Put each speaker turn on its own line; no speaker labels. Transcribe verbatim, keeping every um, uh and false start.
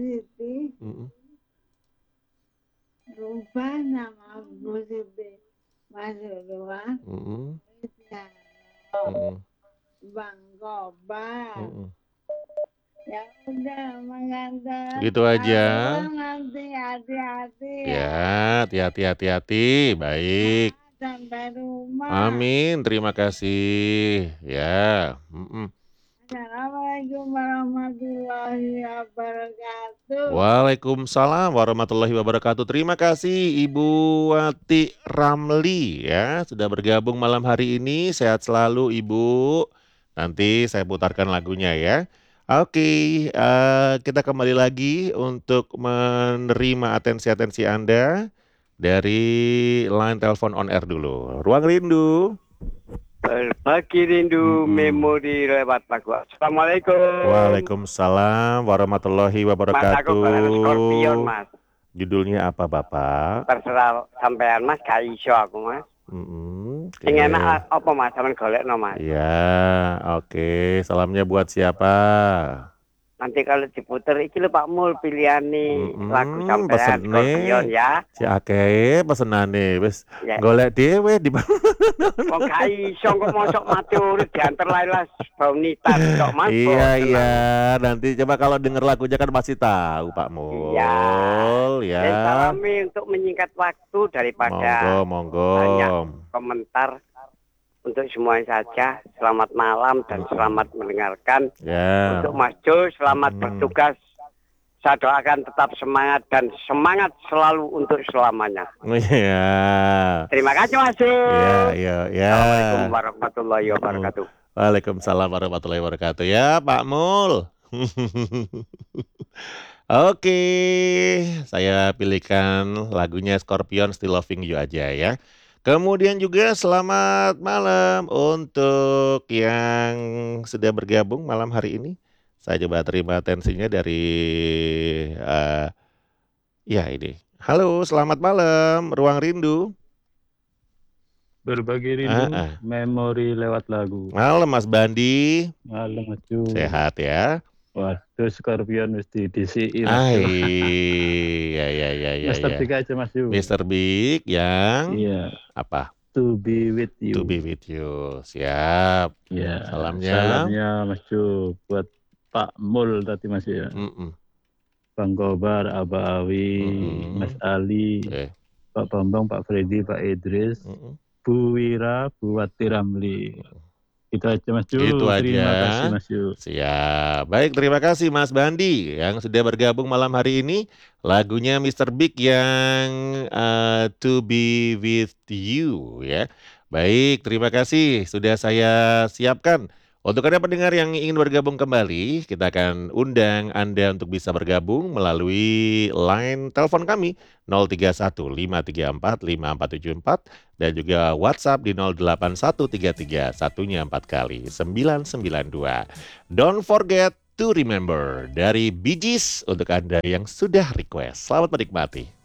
Siti,
Mm-mm.
rubah nama Bu Siti masuk doang.
Mm-mm.
Ya,
Mm-mm.
Bang Kobar.
Mm-mm.
Ya udah, mengantar.
Gitu aja.
Kalau pulang nanti hati-hati
Ya,
ya.
hati-hati, hati-hati. Baik.
Sampai rumah.
Amin. Terima kasih. Ya. Mm-mm.
Assalamualaikum warahmatullahi wabarakatuh.
Waalaikumsalam warahmatullahi wabarakatuh. Terima kasih Ibu Wati Ramli ya sudah bergabung malam hari ini. Sehat selalu Ibu. Nanti saya putarkan lagunya ya. Oke, eh, kita kembali lagi untuk menerima atensi-atensi Anda dari line telepon on air dulu. Ruang Rindu.
Berbagi rindu
Mm-mm.
memori lewat lagu. Assalamualaikum.
Waalaikumsalam warahmatullahi
Mas, aku
wabarakatuh.
bareng Scorpion, Mas.
Judulnya apa Bapak?
Terserah sampean, Mas, gak iso aku, Mas.
Mm-mm,
Sing
oke.
enak apa, Mas? Sampeyan golekno, Mas.
Iya, oke. Salamnya buat siapa?
Nanti kalau diputer iki lho Pak Mul pilihane lagu
Mm-mm,
sampean Scorpion
pesene.
ya.
Si akeh pesenane wis
Ya.
golek dhewe di
Kok gak iso kok mosok mati urip diantar lailas Baunita tok, Mas.
Iya,
bosen
iya.
aku.
Nanti coba kalau denger lagunya kan pasti tahu Pak Mul.
Iya.
Ya.
Dan salami untuk menyingkat waktu daripada
Monggo,
banyak
monggo.
komentar. Untuk semuanya saja, selamat malam dan selamat mendengarkan.
Ya.
Untuk Mas Jo, selamat
Mm.
bertugas. Saya doakan tetap semangat dan semangat selalu untuk selamanya.
Iya.
Terima kasih Mas Jo.
Iya, iya, iya.
Assalamualaikum warahmatullahi wabarakatuh.
Waalaikumsalam warahmatullahi wabarakatuh. Ya, Pak Mul. Oke, saya pilihkan lagunya Scorpion Still Loving You aja ya. Kemudian juga selamat malam untuk yang sudah bergabung malam hari ini. Saya coba terima atensinya dari uh, ya ini. Halo, selamat malam, Ruang Rindu.
Berbagi
Ah,
rindu,
ah.
memori lewat lagu.
Malam Mas Bandi.
Malam Mas Jo.
Sehat ya.
Waduh, Scorpion mesti D C I Mas
Ah,
Jo.
iya, iya, iya, iya.
Mister
iya.
Big aja Mas Jo.
Mister Big yang
Iya.
apa?
To be with you.
To be with you. Siap.
Ya.
Salamnya.
Salamnya Mas Jo buat Pak Mul tadi Mas ya.
Mm-mm.
Bang Kobar, Aba Awi,
Mm-mm.
Mas Ali,
Eh.
Pak Bambang, Pak Freddy, Pak Idris,
Mm-mm.
Bu Wira, Bu Wati Ramli. Itu aja Mas Jo.
Itu aja.
Terima kasih Mas Jo.
Siap. Baik, terima kasih Mas Bandi yang sudah bergabung malam hari ini. Lagunya Mister Big yang uh, To Be With You ya. Baik, terima kasih sudah saya siapkan. Untuk Anda pendengar yang ingin bergabung kembali, kita akan undang Anda untuk bisa bergabung melalui line telepon kami nol tiga satu lima tiga empat lima empat tujuh empat dan juga WhatsApp di nol delapan satu tiga tiga satunya empat kali sembilan sembilan dua. Don't forget to remember dari Bee Gees untuk Anda yang sudah request. Selamat menikmati.